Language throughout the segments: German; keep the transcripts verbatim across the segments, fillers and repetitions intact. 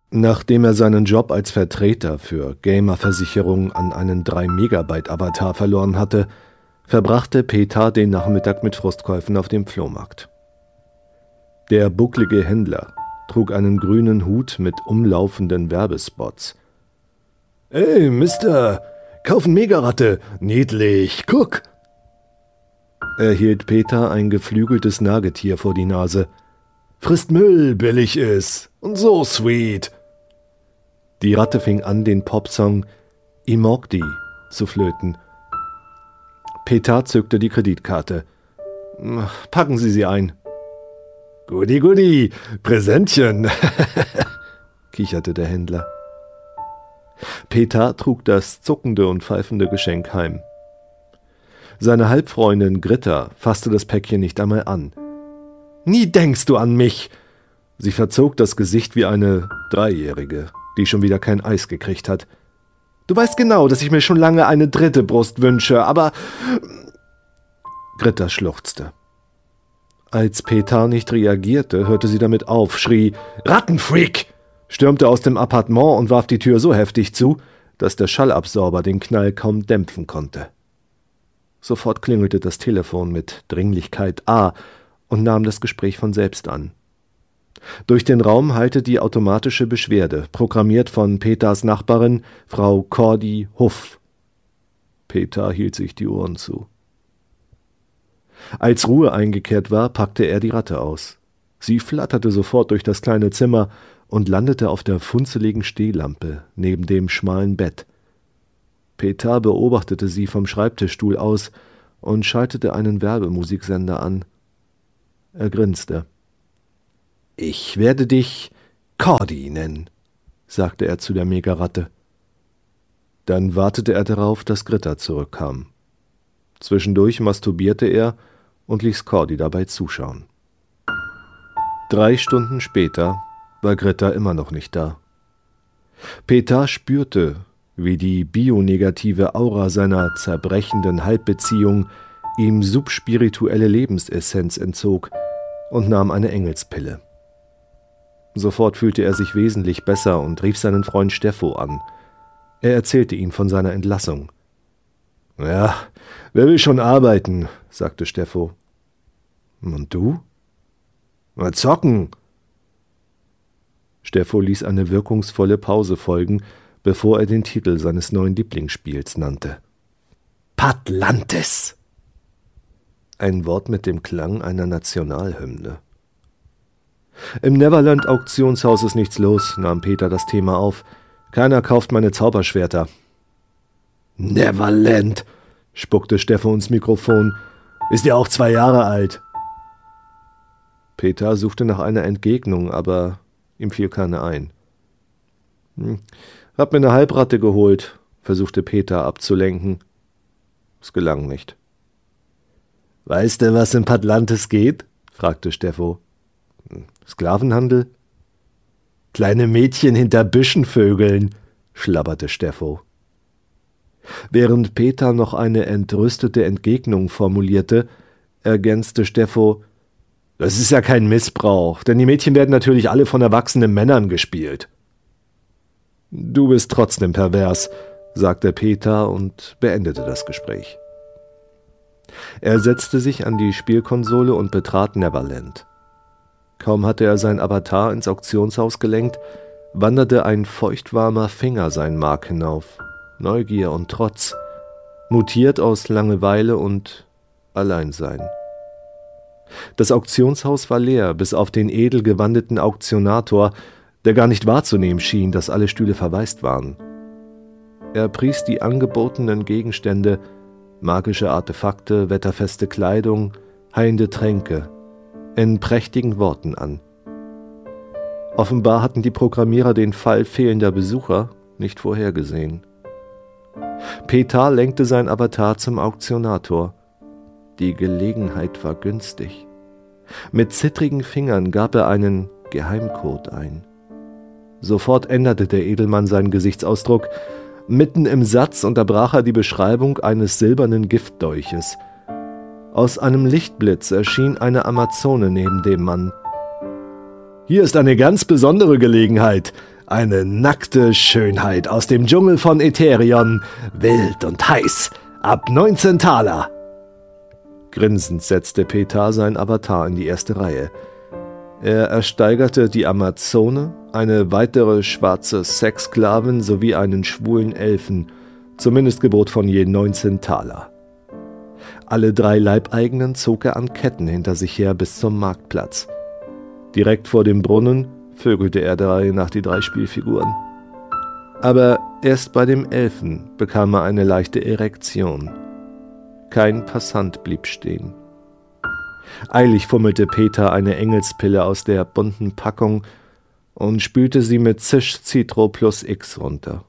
Nachdem er seinen Job als Vertreter für Gamer-Versicherung an einen drei Megabyte Avatar verloren hatte, verbrachte Peter den Nachmittag mit Frustkäufen auf dem Flohmarkt. Der bucklige Händler trug einen grünen Hut mit umlaufenden Werbespots. »Ey, Mister, kauf eine Megaratte, niedlich, guck!« Er hielt Peter ein geflügeltes Nagetier vor die Nase. »Frisst Müll, billig ist, und so sweet!« Die Ratte fing an, den Popsong »Imogdi« zu flöten. Peter zückte die Kreditkarte. »Packen Sie sie ein.« »Gudi, gudi, Präsentchen«, kicherte der Händler. Peter trug das zuckende und pfeifende Geschenk heim. Seine Halbfreundin Gritta fasste das Päckchen nicht einmal an. »Nie denkst du an mich!« Sie verzog das Gesicht wie eine Dreijährige, die schon wieder kein Eis gekriegt hat. »Du weißt genau, dass ich mir schon lange eine dritte Brust wünsche, aber...« Gritta schluchzte. Als Peter nicht reagierte, hörte sie damit auf, schrie »Rattenfreak!«, stürmte aus dem Appartement und warf die Tür so heftig zu, dass der Schallabsorber den Knall kaum dämpfen konnte. Sofort klingelte das Telefon mit Dringlichkeit A und nahm das Gespräch von selbst an. Durch den Raum hallte die automatische Beschwerde, programmiert von Peters Nachbarin, Frau Cordy Huff. Peter hielt sich die Ohren zu. Als Ruhe eingekehrt war, packte er die Ratte aus. Sie flatterte sofort durch das kleine Zimmer und landete auf der funzeligen Stehlampe neben dem schmalen Bett. Peter beobachtete sie vom Schreibtischstuhl aus und schaltete einen Werbemusiksender an. Er grinste. »Ich werde dich Cordy nennen«, sagte er zu der Megaratte. Dann wartete er darauf, dass Gritta zurückkam. Zwischendurch masturbierte er und ließ Cordy dabei zuschauen. Drei Stunden später war Gritta immer noch nicht da. Peter spürte, wie die bionegative Aura seiner zerbrechenden Halbbeziehung ihm subspirituelle Lebensessenz entzog und nahm eine Engelspille. Sofort fühlte er sich wesentlich besser und rief seinen Freund Steffo an. Er erzählte ihm von seiner Entlassung. »Ja, wer will schon arbeiten?«, sagte Steffo. »Und du?« »Na, zocken.« Steffo ließ eine wirkungsvolle Pause folgen, bevor er den Titel seines neuen Lieblingsspiels nannte. »Patlantis!« Ein Wort mit dem Klang einer Nationalhymne. »Im Neverland-Auktionshaus ist nichts los«, nahm Peter das Thema auf. »Keiner kauft meine Zauberschwerter.« »Neverland«, spuckte Steffo ins Mikrofon. »Ist ja auch zwei Jahre alt.« Peter suchte nach einer Entgegnung, aber ihm fiel keine ein. Hm, »Hab mir eine Halbratte geholt«, versuchte Peter abzulenken. Es gelang nicht. »Weißt du, was in Patlantis geht?«, fragte Steffo. »Sklavenhandel?« »Kleine Mädchen hinter Büschen vögeln«, schlabberte Steffo. Während Peter noch eine entrüstete Entgegnung formulierte, ergänzte Steffo: »Das ist ja kein Missbrauch, denn die Mädchen werden natürlich alle von erwachsenen Männern gespielt.« »Du bist trotzdem pervers«, sagte Peter und beendete das Gespräch. Er setzte sich an die Spielkonsole und betrat Neverland. Kaum hatte er sein Avatar ins Auktionshaus gelenkt, wanderte ein feuchtwarmer Finger sein Mark hinauf. Neugier und Trotz, mutiert aus Langeweile und Alleinsein. Das Auktionshaus war leer, bis auf den edel gewandeten Auktionator, der gar nicht wahrzunehmen schien, dass alle Stühle verwaist waren. Er pries die angebotenen Gegenstände, magische Artefakte, wetterfeste Kleidung, heilende Tränke, in prächtigen Worten an. Offenbar hatten die Programmierer den Fall fehlender Besucher nicht vorhergesehen. Peter lenkte sein Avatar zum Auktionator. Die Gelegenheit war günstig. Mit zittrigen Fingern gab er einen Geheimcode ein. Sofort änderte der Edelmann seinen Gesichtsausdruck. Mitten im Satz unterbrach er die Beschreibung eines silbernen Giftdolches. Aus einem Lichtblitz erschien eine Amazone neben dem Mann. »Hier ist eine ganz besondere Gelegenheit. Eine nackte Schönheit aus dem Dschungel von Eterion, wild und heiß, ab neunzehn Taler. Grinsend setzte Petar sein Avatar in die erste Reihe. Er ersteigerte die Amazone, eine weitere schwarze Sexsklavin sowie einen schwulen Elfen, zumindest Gebot von je neunzehn Taler. Alle drei Leibeigenen zog er an Ketten hinter sich her bis zum Marktplatz. Direkt vor dem Brunnen vögelte er der Reihe nach die drei Spielfiguren. Aber erst bei dem Elfen bekam er eine leichte Erektion. Kein Passant blieb stehen. Eilig fummelte Petar eine Engelspille aus der bunten Packung und spülte sie mit Zisch Citro plus X runter.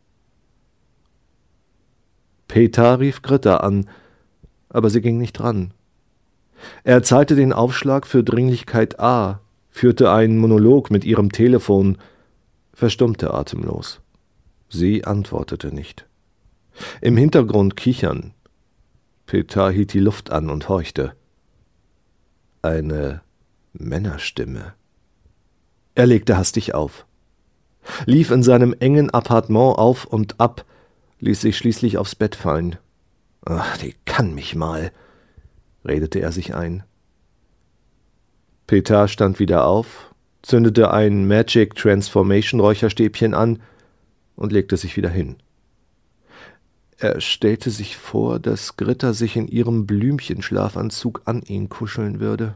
Petar rief Gritta an, aber sie ging nicht ran. Er zahlte den Aufschlag für Dringlichkeit A, führte einen Monolog mit ihrem Telefon, verstummte atemlos. Sie antwortete nicht. Im Hintergrund kichern. Petar hielt die Luft an und horchte. Eine Männerstimme. Er legte hastig auf, lief in seinem engen Appartement auf und ab, ließ sich schließlich aufs Bett fallen. »Ach, die kann mich mal«, redete er sich ein. Petar stand wieder auf, zündete ein Magic Transformation Räucherstäbchen an und legte sich wieder hin. Er stellte sich vor, dass Gritta sich in ihrem Blümchenschlafanzug an ihn kuscheln würde.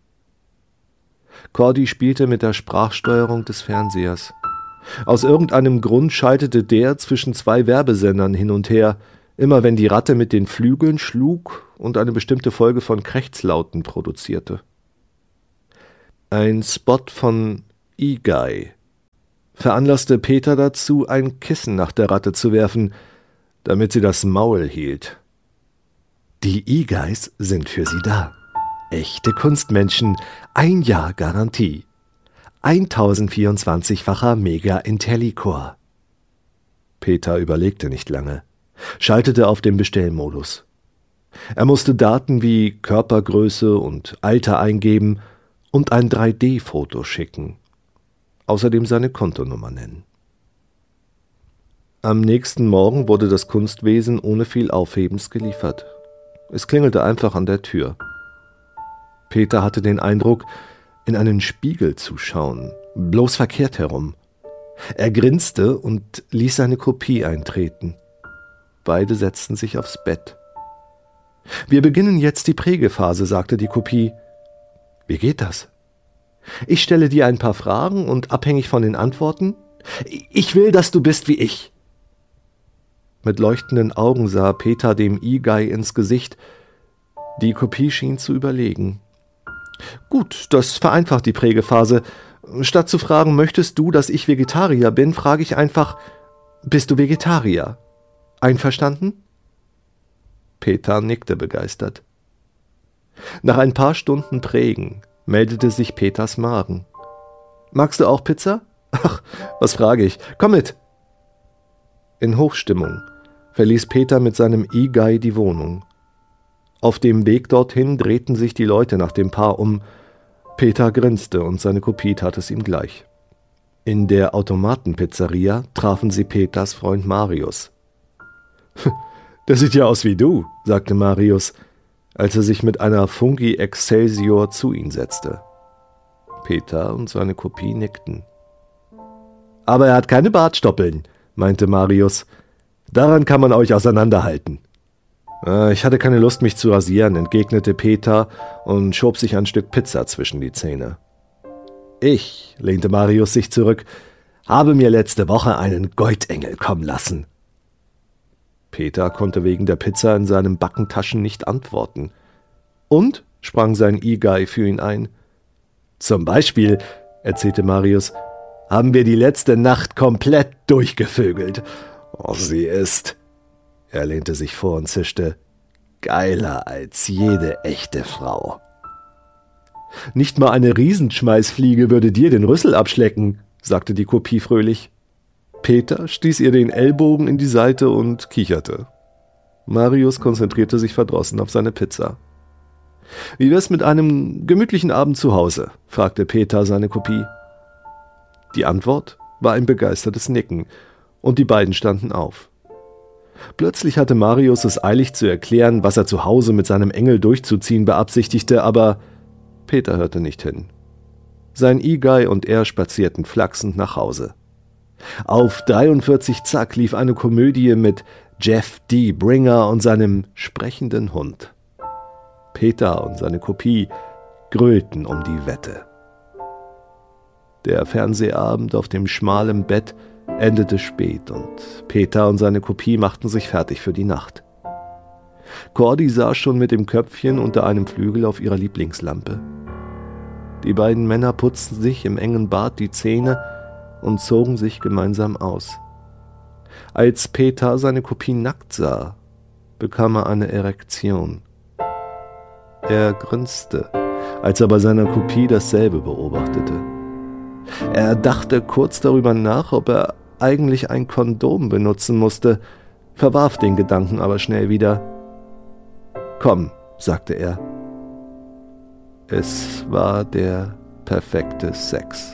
Cordy spielte mit der Sprachsteuerung des Fernsehers. Aus irgendeinem Grund schaltete der zwischen zwei Werbesendern hin und her, immer wenn die Ratte mit den Flügeln schlug und eine bestimmte Folge von Krächzlauten produzierte. Ein Spot von E-Guy veranlasste Petar dazu, ein Kissen nach der Ratte zu werfen, damit sie das Maul hielt. Die E-Guys sind für sie da. Echte Kunstmenschen, ein Jahr Garantie. tausendvierundzwanzigfacher Mega-Intellicore. Petar überlegte nicht lange, schaltete auf den Bestellmodus. Er musste Daten wie Körpergröße und Alter eingeben und ein drei D Foto schicken. Außerdem seine Kontonummer nennen. Am nächsten Morgen wurde das Kunstwesen ohne viel Aufhebens geliefert. Es klingelte einfach an der Tür. Petar hatte den Eindruck, in einen Spiegel zu schauen, bloß verkehrt herum. Er grinste und ließ seine Kopie eintreten. Beide setzten sich aufs Bett. »Wir beginnen jetzt die Prägephase«, sagte die Kopie. »Wie geht das?« »Ich stelle dir ein paar Fragen und abhängig von den Antworten, ich will, dass du bist wie ich.« Mit leuchtenden Augen sah Petar dem E-Guy ins Gesicht. Die Kopie schien zu überlegen. »Gut, das vereinfacht die Prägephase. Statt zu fragen, möchtest du, dass ich Vegetarier bin, frage ich einfach, bist du Vegetarier? Einverstanden?« Petar nickte begeistert. Nach ein paar Stunden Prägen meldete sich Petars Magen. »Magst du auch Pizza?« »Ach, was frage ich? Komm mit!« In Hochstimmung verließ Petar mit seinem E-Guy die Wohnung. Auf dem Weg dorthin drehten sich die Leute nach dem Paar um. Petar grinste und seine Kopie tat es ihm gleich. In der Automatenpizzeria trafen sie Petars Freund Marius. »Der sieht ja aus wie du«, sagte Marius, als er sich mit einer Fungi Excelsior zu ihn setzte. Petar und seine Kopie nickten. »Aber er hat keine Bartstoppeln«, meinte Marius. »Daran kann man euch auseinanderhalten.« »Ich hatte keine Lust, mich zu rasieren«, entgegnete Petar und schob sich ein Stück Pizza zwischen die Zähne. »Ich«, lehnte Marius sich zurück, »habe mir letzte Woche einen Goldengel kommen lassen.« Petar konnte wegen der Pizza in seinen Backentaschen nicht antworten. »Und?«, sprang sein E-Guy für ihn ein. »Zum Beispiel«, erzählte Marius, »haben wir die letzte Nacht komplett durchgevögelt. Oh, sie ist...« Er lehnte sich vor und zischte, »geiler als jede echte Frau.« »Nicht mal eine Riesenschmeißfliege würde dir den Rüssel abschlecken«, sagte die Kopie fröhlich. Petar stieß ihr den Ellbogen in die Seite und kicherte. Marius konzentrierte sich verdrossen auf seine Pizza. »Wie wär's mit einem gemütlichen Abend zu Hause?«, fragte Petar seine Kopie. Die Antwort war ein begeistertes Nicken, und die beiden standen auf. Plötzlich hatte Marius es eilig zu erklären, was er zu Hause mit seinem Engel durchzuziehen beabsichtigte, aber Peter hörte nicht hin. Sein E-Guy und er spazierten flachsend nach Hause. Auf dreiundvierzig Zack lief eine Komödie mit Jeff D. Bringer und seinem sprechenden Hund. Peter und seine Kopie grölten um die Wette. Der Fernsehabend auf dem schmalen Bett endete spät und Peter und seine Kopie machten sich fertig für die Nacht. Cordy saß schon mit dem Köpfchen unter einem Flügel auf ihrer Lieblingslampe. Die beiden Männer putzten sich im engen Bad die Zähne und zogen sich gemeinsam aus. Als Peter seine Kopie nackt sah, bekam er eine Erektion. Er grinste, als er bei seiner Kopie dasselbe beobachtete. Er dachte kurz darüber nach, ob er eigentlich ein Kondom benutzen musste, verwarf den Gedanken aber schnell wieder. »Komm«, sagte er. Es war der perfekte Sex.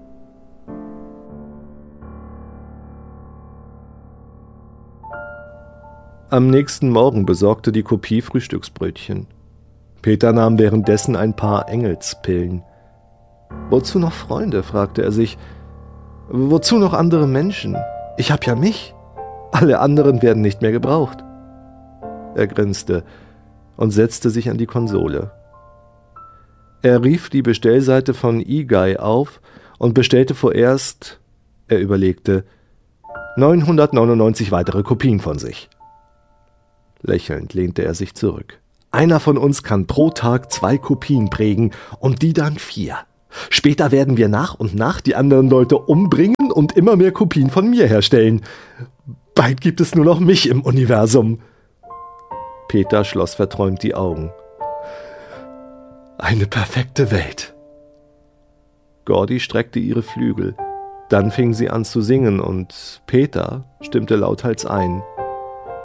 Am nächsten Morgen besorgte die Kopie Frühstücksbrötchen. Peter nahm währenddessen ein paar Engelspillen. »Wozu noch Freunde?« fragte er sich. »Wozu noch andere Menschen? Ich hab ja mich. Alle anderen werden nicht mehr gebraucht.« Er grinste und setzte sich an die Konsole. Er rief die Bestellseite von E-Guy auf und bestellte vorerst, er überlegte, neunhundertneunundneunzig weitere Kopien von sich. Lächelnd lehnte er sich zurück. Einer von uns kann pro Tag zwei Kopien prägen und die dann vier. Später werden wir nach und nach die anderen Leute umbringen und immer mehr Kopien von mir herstellen. Bald gibt es nur noch mich im Universum. Peter schloss verträumt die Augen. Eine perfekte Welt. Cordy streckte ihre Flügel. Dann fing sie an zu singen und Peter stimmte lauthals ein.